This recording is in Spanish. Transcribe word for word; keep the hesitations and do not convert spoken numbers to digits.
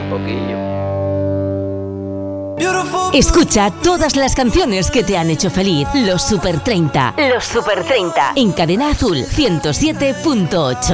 un poquillo. Escucha todas las canciones que te han hecho feliz. Los Super treinta. Los Super treinta. En Cadena Azul ciento siete punto ocho.